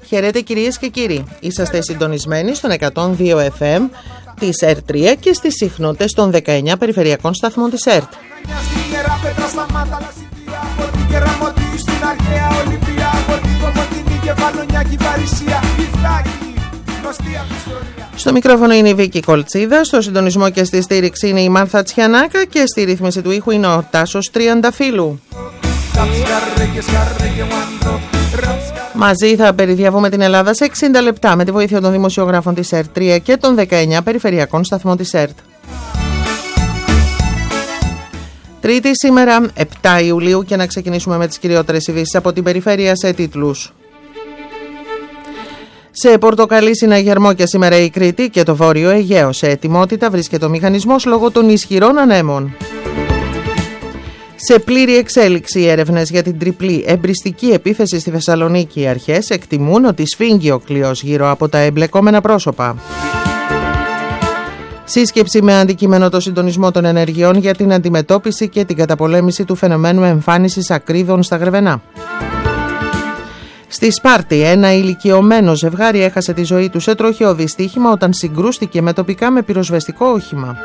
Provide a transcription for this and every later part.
Χαίρετε κυρίες και κύριοι. Είσαστε συντονισμένοι στον 102 FM της ΕΡΤ3 και στις συχνότητες των 19 περιφερειακών σταθμών της ΕΡΤ. Στο μικρόφωνο είναι η Βίκη Κολτσίδα, στο συντονισμό και στη στήριξη είναι η Μάρθα Τσιανάκα και στη ρύθμιση του ήχου είναι ο Τάσος Τριανταφύλου. Μαζί θα περιδιαβούμε την Ελλάδα σε 60 λεπτά με τη βοήθεια των δημοσιογράφων της ΕΡΤ3 και των 19 περιφερειακών σταθμών της ΕΡΤ. Τρίτη σήμερα, 7 Ιουλίου, και να ξεκινήσουμε με τις κυριότερες ειδήσεις από την περιφέρεια σε τίτλους. Σε πορτοκαλί συναγερμό και σήμερα η Κρήτη και το Βόρειο Αιγαίο. Σε ετοιμότητα βρίσκεται ο μηχανισμός λόγω των ισχυρών ανέμων. Σε πλήρη εξέλιξη οι έρευνες για την τριπλή εμπριστική επίθεση στη Θεσσαλονίκη. Οι αρχές εκτιμούν ότι σφίγγει ο κλειός γύρω από τα εμπλεκόμενα πρόσωπα. Σύσκεψη με αντικείμενο το συντονισμό των ενεργειών για την αντιμετώπιση και την καταπολέμηση του φαινομένου εμφάνισης ακρίδων στα Γρεβενά. Στη Σπάρτη, ένα ηλικιωμένο ζευγάρι έχασε τη ζωή του σε τροχαίο δυστύχημα όταν συγκρούστηκε με τοπικά με πυροσβεστικό όχημα.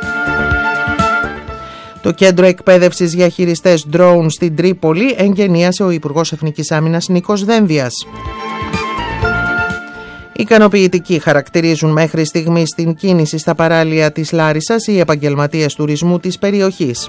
Το Κέντρο Εκπαίδευσης για Χειριστές Drone στην Τρίπολη εγγενίασε ο Υπουργός Εθνικής Άμυνας Νίκος Δένδιας. Ικανοποιητικοί χαρακτηρίζουν μέχρι στιγμής την κίνηση στα παράλια της Λάρισσας οι επαγγελματίες τουρισμού της περιοχής.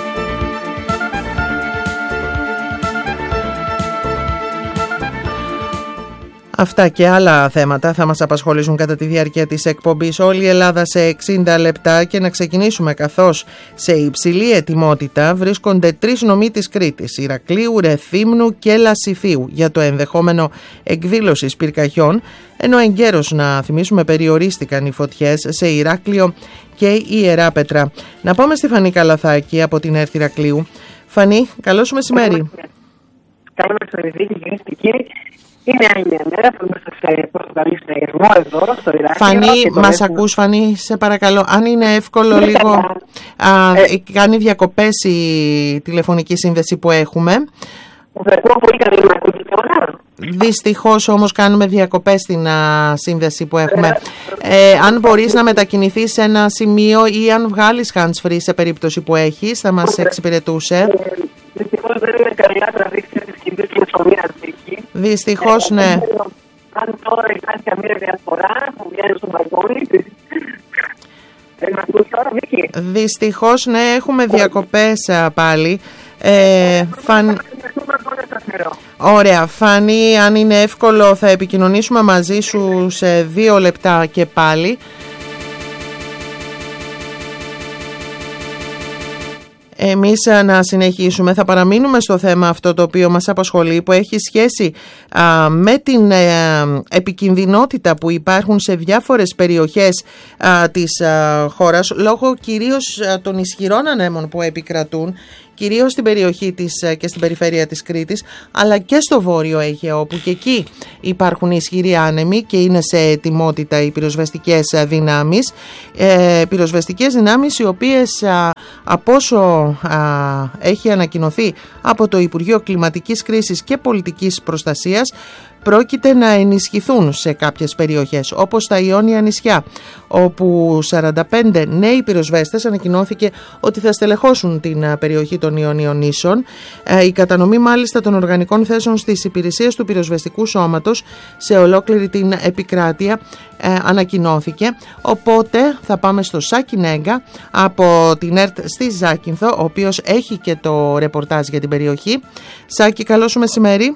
Αυτά και άλλα θέματα θα μας απασχολήσουν κατά τη διάρκεια της εκπομπής. Όλη η Ελλάδα σε 60 λεπτά και να ξεκινήσουμε καθώς σε υψηλή ετοιμότητα βρίσκονται 3 νομοί της Κρήτης, Ηρακλείου, Ρεθύμνου και Λασιθίου, για το ενδεχόμενο εκδήλωσης πυρκαγιών, ενώ εγκαίρως να θυμίσουμε περιορίστηκαν οι φωτιές σε Ηράκλειο και Ιεράπετρα. Να πάμε στη Φανή Καλαθάκη από την ΕΡΤ Ηρακλείου. Φανή, καλό σου μεσημέρι. Καλό μεσημέρι, κυρίες και κύριοι. Είναι άλλη μια μέρα που είμαστε σε πορτοκαλί συναγερμό εδώ στο Ηράκλειο. Φανή, μας ακούς, Φανή, σε παρακαλώ. Αν είναι εύκολο λίγο, κάνει διακοπές η τηλεφωνική σύνδεση που έχουμε. Δυστυχώς όμως κάνουμε διακοπές στην σύνδεση που έχουμε. Αν μπορείς να μετακινηθείς σε ένα σημείο ή αν βγάλεις hands-free σε περίπτωση που έχεις, θα μας εξυπηρετούσε. Δυστυχώς δεν είναι καλά τραβήξεις τις κινήσεις και εκεί. Δυστυχώς, ναι. Αν τώρα υπάρχει καμία διαφορά που βγαίνει στο μπαλκόνι της. Δυστυχώς, ναι, έχουμε διακοπές πάλι. Ωραία, Φάνη, αν είναι εύκολο θα επικοινωνήσουμε μαζί σου σε 2 λεπτά και πάλι. Εμείς να συνεχίσουμε, θα παραμείνουμε στο θέμα αυτό το οποίο μας απασχολεί, που έχει σχέση με την επικινδυνότητα που υπάρχουν σε διάφορες περιοχές της χώρας, λόγω κυρίως των ισχυρών ανέμων που επικρατούν, κυρίως στην περιοχή της και στην περιφέρεια της Κρήτης, αλλά και στο Βόρειο Αιγαίο, όπου και εκεί υπάρχουν ισχυροί άνεμοι και είναι σε ετοιμότητα οι πυροσβεστικές δυνάμεις. Πυροσβεστικές δυνάμεις οι οποίες, από όσο έχει ανακοινωθεί από το Υπουργείο Κλιματικής Κρίσης και Πολιτικής Προστασίας, πρόκειται να ενισχυθούν σε κάποιες περιοχές, όπως τα Ιόνια νησιά, όπου 45 νέοι πυροσβέστες ανακοινώθηκε ότι θα στελεχώσουν την περιοχή των Ιωνίων νήσων. Η κατανομή μάλιστα των οργανικών θέσεων στις υπηρεσίες του πυροσβεστικού σώματος σε ολόκληρη την επικράτεια ανακοινώθηκε. Οπότε θα πάμε στο Σάκη Νέγκα από την ΕΡΤ στη Ζάκυνθο, ο οποίος έχει και το ρεπορτάζ για την περιοχή. Σάκη, καλό σου μεσημέρι.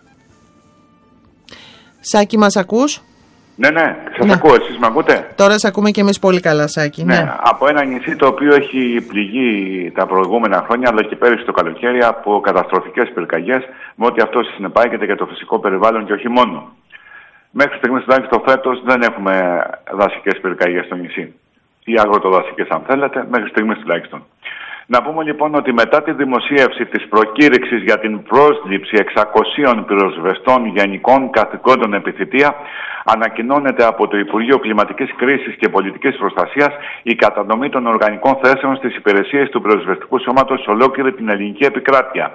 Σάκη, μας ακούς? Ναι, σας ακούω, εσείς με ακούτε? Τώρα σε ακούμε και εμείς πολύ καλά, Σάκη. Ναι, από ένα νησί το οποίο έχει πληγεί τα προηγούμενα χρόνια, αλλά και πέρυσι το καλοκαίρι, από καταστροφικές πυρκαγιές, με ό,τι αυτό συνεπάγεται για το φυσικό περιβάλλον και όχι μόνο. Μέχρι στιγμής, τουλάχιστον φέτος, δεν έχουμε δασικές πυρκαγιές στο νησί. Ή αγροτοδασικές, αν θέλετε, μέχρι στιγμής τουλάχιστον. Να πούμε λοιπόν ότι μετά τη δημοσίευση της προκήρυξης για την πρόσληψη 600 πυροσβεστών γενικών καθηκόντων επιθετεία, ανακοινώνεται από το Υπουργείο Κλιματικής Κρίσης και Πολιτικής Προστασίας η κατανομή των οργανικών θέσεων στις υπηρεσίες του πυροσβεστικού σώματος σε ολόκληρη την ελληνική επικράτεια.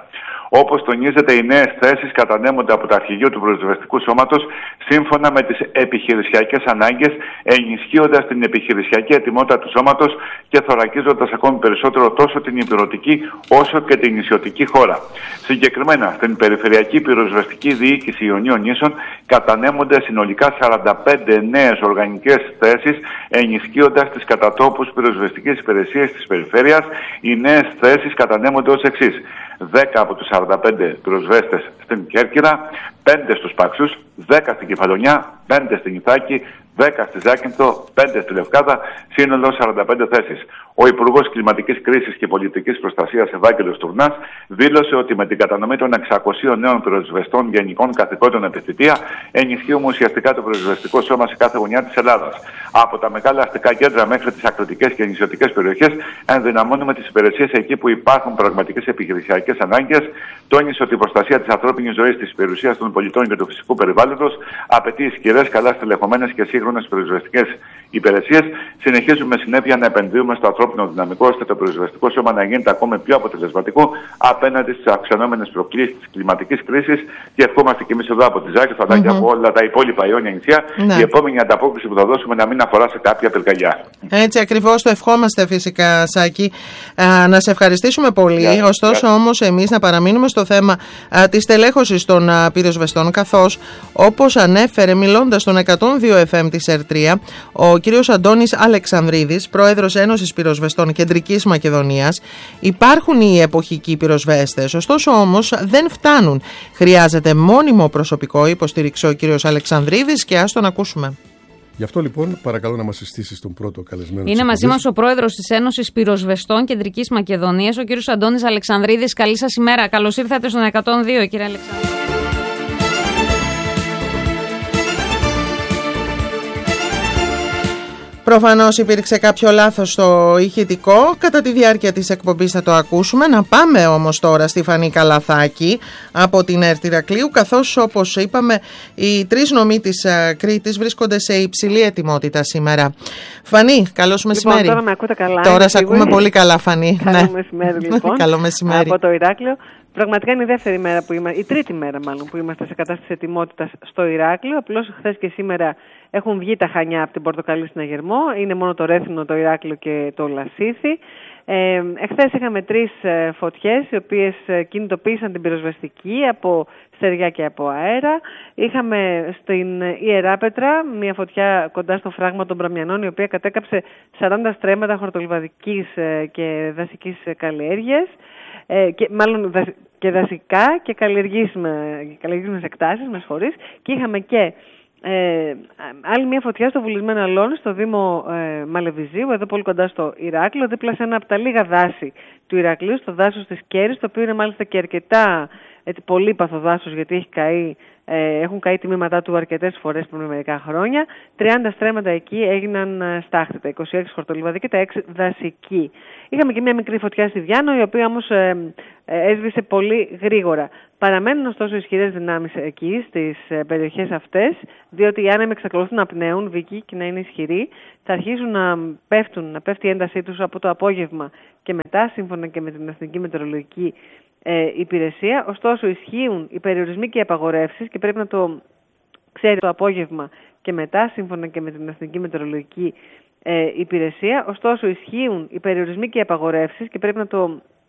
Όπως τονίζεται, οι νέες θέσεις κατανέμονται από το Αρχηγείο του Πυροσβεστικού Σώματος σύμφωνα με τις επιχειρησιακές ανάγκες, ενισχύοντας την επιχειρησιακή ετοιμότητα του σώματος και θωρακίζοντας ακόμη περισσότερο τόσο την ηπειρωτική όσο και την νησιωτική χώρα. Συγκεκριμένα, στην Περιφερειακή Πυροσβεστική Διοίκηση Ιωνίων Νήσων κατανέμονται συνολικά 45 νέες οργανικές θέσεις, ενισχύοντας τις κατατόπους πυροσβεστικές υπηρεσίες της περιφέρειας. Οι νέες θέσεις κατανέμονται ως εξής: 10 από τους 45 πυροσβέστες στην Κέρκυρα, 5 στους Παξούς, 10 στην Κεφαλονιά, 5 στην Ιθάκη, 10 στη Ζάκυνθο, 5 στη Λευκάδα, σύνολο 45 θέσεις. Ο Υπουργός Κλιματικής Κρίσης και Πολιτικής Προστασίας, Ευάγγελος Τουρνάς, δήλωσε ότι με την κατανομή των 600 νέων πυροσβεστών γενικών καθηκόντων επί θητεία, ενισχύουμε ουσιαστικά το πυροσβεστικό σώμα σε κάθε γωνιά της Ελλάδας. Από τα μεγάλα αστικά κέντρα μέχρι τις ακτωτικές και νησιωτικές περιοχές, ενδυναμώνουμε τις υπηρεσίες εκεί που υπάρχουν πραγματικές επιχειρησιακές ανάγκες. Τόνισε ότι η προστασία της ανθρώπινης ζωής, της περιουσίας των πολιτών και του φυσικού περιβάλλοντος απαιτεί ισχυρές, καλά στελεχωμένες και σύγχρονες πυροσβεστικές υπηρεσίες. Συνεχίζουμε συνέπεια να επενδύουμε στο ανθρώπινο δυναμικό, ώστε το πυροσβεστικό σώμα να γίνεται ακόμη πιο αποτελεσματικό απέναντι στις αυξανόμενες προκλήσεις της κλιματικής κρίσης. Και ευχόμαστε και εμείς εδώ από τη Ζάκυνθο, αλλά και από όλα τα υπόλοιπα Ιόνια νησιά, η επόμενη ανταπόκριση που θα δώσουμε να μην αφορά σε κάποια πυρκαγιά. Έτσι ακριβώς το ευχόμαστε, φυσικά, Σάκη. Να σε ευχαριστήσουμε πολύ. Ωστόσο, όμως, εμείς να παραμείνουμε στο θέμα της τελέχωσης των πυροσβεστών, καθώς, όπως ανέφερε μιλώντας στον 102 FM της ΕΡΤΡΙΑ, ο κύριος Αντώνης Αλεξανδρίδης, πρόεδρος Ένωσης Πυροσβεστών Κεντρικής Μακεδονίας, υπάρχουν οι εποχικοί πυροσβέστες. Ωστόσο, όμως, δεν φτάνουν. Χρειάζεται μόνιμο προσωπικό, υποστήριξε ο κύριος Αλεξανδρίδης, και ας τον ακούσουμε. Γι' αυτό λοιπόν παρακαλώ να μας συστήσεις τον πρώτο καλεσμένο. Είναι μαζί μας ο πρόεδρος της Ένωσης Πυροσβεστών Κεντρικής Μακεδονίας, ο κύριος Αντώνης Αλεξανδρίδης. Καλή σας ημέρα. Καλώς ήρθατε στον 102, κύριε Αλεξανδρίδη. Προφανώς υπήρξε κάποιο λάθος στο ηχητικό. Κατά τη διάρκεια της εκπομπής θα το ακούσουμε. Να πάμε όμως τώρα στη Φανή Καλαθάκη από την ΕΡΤ Ηρακλείου, καθώς, όπως είπαμε, οι τρεις νομοί της Κρήτης βρίσκονται σε υψηλή ετοιμότητα σήμερα. Φανή, καλώς μεσημέρι. Τώρα με ακούτε καλά. Τώρα σε ακούμε πολύ καλά, Φανή. Καλό μεσημέρι, λοιπόν. Καλό μεσημέρι. Από το Ηράκλειο. Πραγματικά είναι η δεύτερη μέρα που είμαστε, η τρίτη μέρα μάλλον, που είμαστε σε κατάσταση ετοιμότητας στο Ηράκλειο. Απλώς χθες και σήμερα έχουν βγει τα Χανιά από την Πορτοκαλί στην Αγερμό. Είναι μόνο το Ρέθινο, το Ηράκλειο και το Λασίθι. Εχθές είχαμε 3 φωτιές, οι οποίες κινητοποίησαν την πυροσβεστική από στεριά και από αέρα. Είχαμε στην Ιεράπετρα μια φωτιά κοντά στο φράγμα των Μπραμιανών, η οποία κατέκαψε 40 στρέμματα χορτολιβαδικής και δασικής καλλιέργειας. Και δασικά και καλλιεργήσιμες εκτάσεις, με συγχωρείς. Και είχαμε και άλλη μια φωτιά στο βουλισμένο Αλόνι, στο Δήμο Μαλεβιζίου, εδώ πολύ κοντά στο Ηράκλειο, δίπλα σε ένα από τα λίγα δάση του Ηρακλείου, στο δάσος της Κέρης, το οποίο είναι μάλιστα και αρκετά πολύπαθο δάσος, γιατί έχουν καεί τμήματά του αρκετές φορές πριν μερικά χρόνια. 30 στρέμματα εκεί έγιναν στάχτη, τα 26 χορτολιβαδοί και τα 6 δασικοί. Είχαμε και μια μικρή φωτιά στη Διάνο, η οποία όμως έσβησε πολύ γρήγορα. Παραμένουν ωστόσο ισχυρές δυνάμεις εκεί, στις περιοχές αυτές, διότι οι άνεμοι εξακολουθούν να πνέουν, Βίκη, και να είναι ισχυροί. Θα αρχίσουν να πέφτει η έντασή τους από το απόγευμα και μετά, σύμφωνα και με την Εθνική Μετεωρολογική Υπηρεσία. Ωστόσο, ισχύουν οι περιορισμοί και οι απαγορεύσεις, και πρέπει να το ξέρει το απόγευμα και μετά, σύμφωνα και με την Εθνική Μετεωρολογική Υπηρεσία. Ωστόσο, ισχύουν οι περιορισμοί και οι απαγορεύσεις, και πρέπει να το